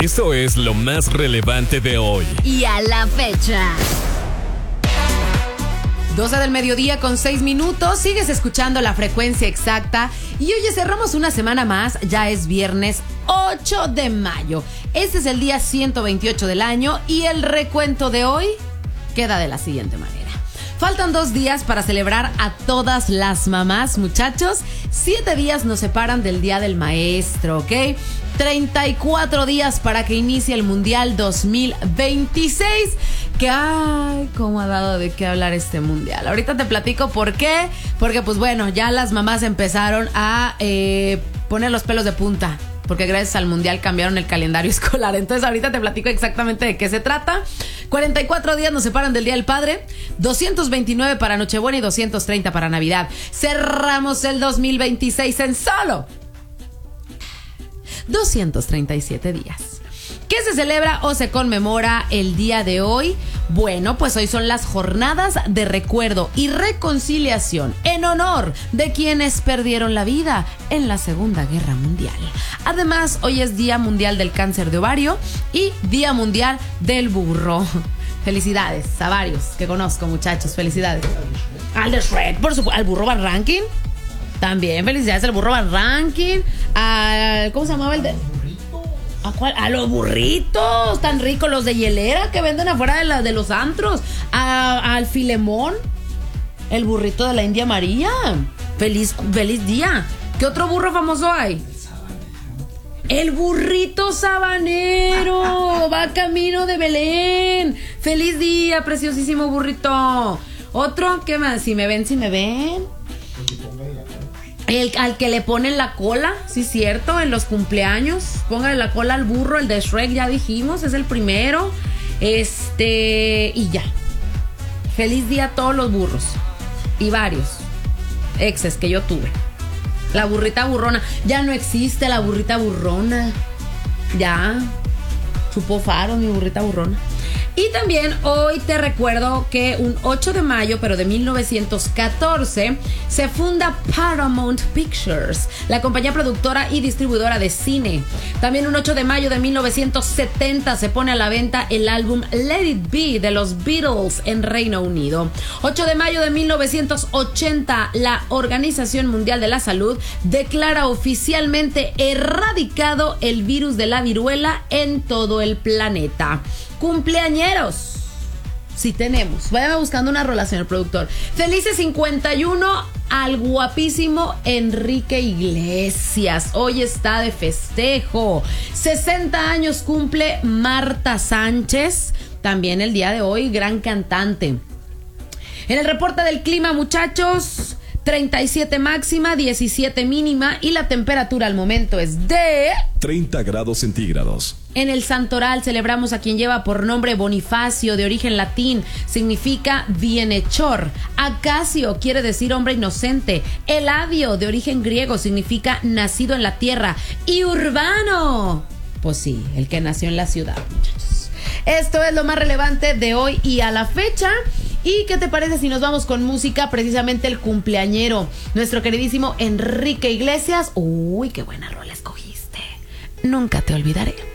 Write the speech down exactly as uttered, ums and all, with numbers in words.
Esto es lo más relevante de hoy y a la fecha. doce del mediodía con seis minutos, sigues escuchando La Frecuencia Exacta y hoy cerramos una semana más, ya es viernes ocho de mayo. Este es el día ciento veintiocho del año y el recuento de hoy queda de la siguiente manera. Faltan dos días para celebrar a todas las mamás, muchachos. Siete días nos separan del Día del Maestro, ¿ok? treinta y cuatro días para que inicie el Mundial dos mil veintiséis. Que, ay, cómo ha dado de qué hablar este Mundial. Ahorita te platico por qué. Porque, pues bueno, ya las mamás empezaron a eh, poner los pelos de punta. Porque gracias al Mundial cambiaron el calendario escolar. Entonces ahorita te platico exactamente de qué se trata. cuarenta y cuatro días nos separan del Día del Padre, doscientos veintinueve para Nochebuena y doscientos treinta para Navidad. Cerramos el dos mil veintiséis en solo doscientos treinta y siete días. ¿Qué se celebra o se conmemora el día de hoy? Bueno, pues hoy son las jornadas de recuerdo y reconciliación en honor de quienes perdieron la vida en la Segunda Guerra Mundial. Además, hoy es Día Mundial del Cáncer de Ovario y Día Mundial del Burro. Felicidades a varios que conozco, muchachos. Felicidades. Al de Shrek, por supuesto. Al Burro Van Rankin. También felicidades al Burro Van Rankin. Al, ¿cómo se llamaba el de...? ¿A cuál? A los burritos tan ricos, los de hielera que venden afuera de, la, de los antros. A, al Filemón, el burrito de la India María. Feliz, feliz día. ¿Qué otro burro famoso hay? El burrito sabanero. Va camino de Belén. Feliz día, preciosísimo burrito. Otro, ¿qué más? Si me ven, si me ven. El, al que le ponen la cola, sí, cierto, en los cumpleaños. Póngale la cola al burro, el de Shrek, ya dijimos, es el primero. Este, y ya. Feliz día a todos los burros. Y varios exes que yo tuve. La burrita burrona. Ya no existe la burrita burrona. Ya. Chupó faro mi burrita burrona. Y también hoy te recuerdo que un ocho de mayo, pero de mil novecientos catorce, se funda Paramount Pictures, la compañía productora y distribuidora de cine. También un ocho de mayo de mil novecientos setenta se pone a la venta el álbum Let It Be de los Beatles en Reino Unido. ocho de mayo de mil novecientos ochenta, la Organización Mundial de la Salud declara oficialmente erradicado el virus de la viruela en todo el planeta. Cumpleañeros, sí tenemos. Váyame buscando una rola, señor productor. Felices cincuenta y uno al guapísimo Enrique Iglesias. Hoy está de festejo. sesenta años cumple Marta Sánchez. También el día de hoy, gran cantante. En el reporte del clima, muchachos, treinta y siete máxima, diecisiete mínima y la temperatura al momento es de treinta grados centígrados. En el Santoral celebramos a quien lleva por nombre Bonifacio, de origen latín, significa bienhechor. Acacio quiere decir hombre inocente. Eladio, de origen griego, significa nacido en la tierra. Y Urbano, pues sí, el que nació en la ciudad, muchachos. Esto es lo más relevante de hoy y a la fecha. ¿Y qué te parece si nos vamos con música? Precisamente el cumpleañero, nuestro queridísimo Enrique Iglesias. Uy, qué buena rola escogiste. Nunca te olvidaré.